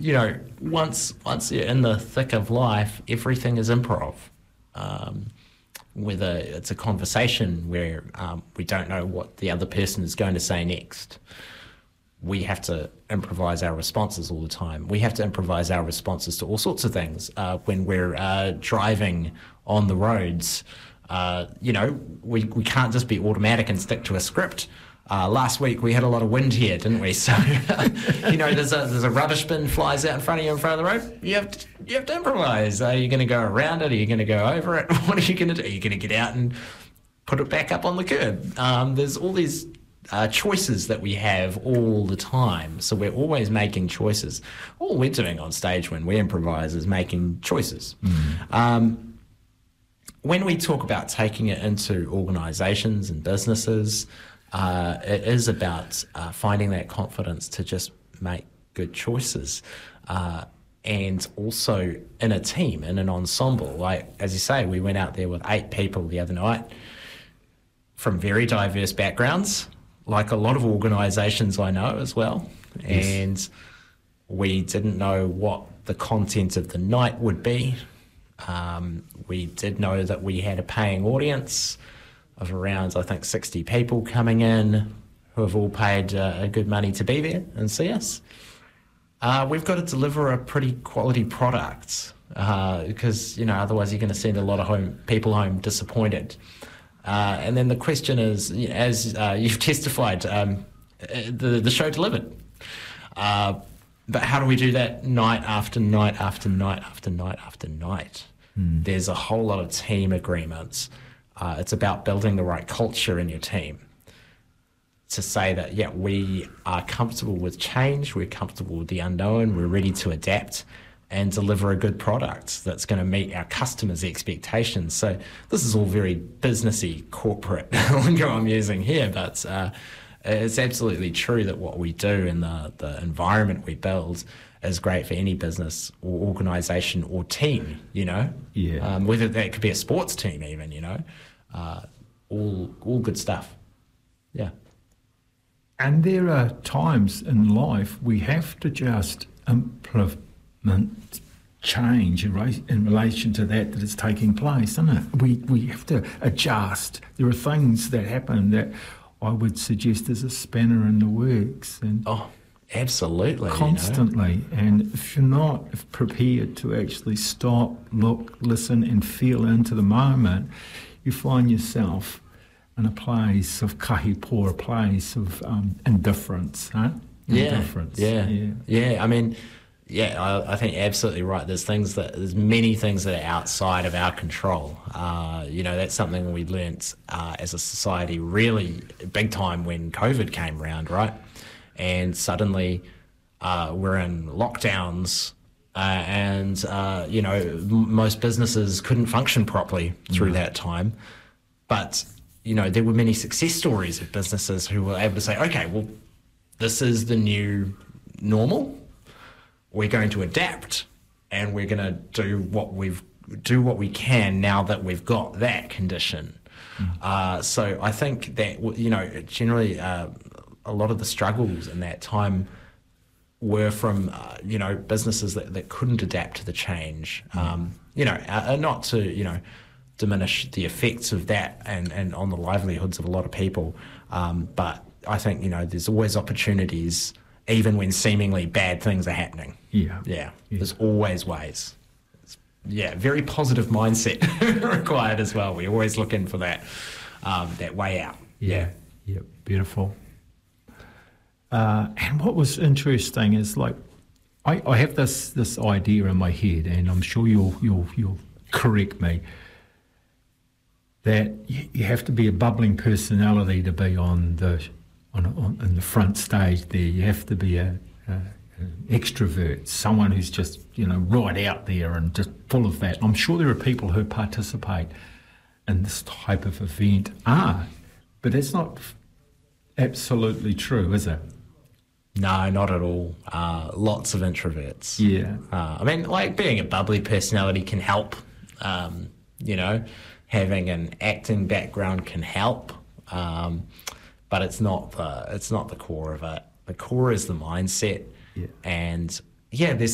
once you're in the thick of life, everything is improv. Whether it's a conversation where we don't know what the other person is going to say next, we have to improvise our responses all the time. We have to improvise our responses to all sorts of things. When we're driving on the roads, we can't just be automatic and stick to a script. Last week we had a lot of wind here, didn't we? So, there's a rubbish bin flies out in front of you in front of the road. You have to improvise. Are you going to go around it? Are you going to go over it? What are you going to do? Are you going to get out and put it back up on the curb? There's all these choices that we have all the time. So we're always making choices. All we're doing on stage when we improvise is making choices. When we talk about taking it into organisations and businesses, it is about finding that confidence to just make good choices. And also in a team, in an ensemble. Like, as you say, we went out there with 8 people the other night from very diverse backgrounds, like a lot of organisations I know as well. Yes. And we didn't know what the content of the night would be. We did know that we had a paying audience of around, I think, 60 people coming in who have all paid good money to be there and see us. We've got to deliver a pretty quality product because, otherwise you're going to send a lot of people home disappointed. And then the question is, as you've testified, the show delivered. But how do we do that night after night after night after night after night? There's a whole lot of team agreements. It's about building the right culture in your team to say that, we are comfortable with change, we're comfortable with the unknown, we're ready to adapt and deliver a good product that's going to meet our customers' expectations. So this is all very businessy, corporate lingo I'm using here, but it's absolutely true that what we do and the environment we build is great for any business or organisation or team, whether that could be a sports team even, all good stuff. Yeah. And there are times in life we have to just implement change in relation to that is taking place, isn't it? We have to adjust. There are things that happen that I would suggest is a spanner in the works. And absolutely. Constantly. And if you're not prepared to actually stop, look, listen and feel into the moment, you find yourself in a place of kahipō, a place of indifference, huh? Indifference. Yeah. I mean, I think absolutely right. There's many things that are outside of our control. That's something we learnt as a society really big time when COVID came around, right? And suddenly we're in lockdowns and most businesses couldn't function properly through that time. But, there were many success stories of businesses who were able to say, okay, well, this is the new normal. We're going to adapt and we're going to do what we can now that we've got that condition. So I think that, generally a lot of the struggles in that time were from, businesses that couldn't adapt to the change, not to, diminish the effects of that and on the livelihoods of a lot of people. But I think, there's always opportunities even when seemingly bad things are happening. Yeah. There's always ways. Very positive mindset required as well. We're always looking for that way out. Yeah, beautiful. And what was interesting is I have this idea in my head, and I'm sure you'll correct me, that you have to be a bubbling personality to be on the front stage there. You have to be an extrovert, someone who's just, right out there and just full of that. I'm sure there are people who participate in this type of event but that's not absolutely true, is it? No, not at all. Lots of introverts. Yeah. Being a bubbly personality can help, having an acting background can help, but it's not the core of it. The core is the mindset, and there's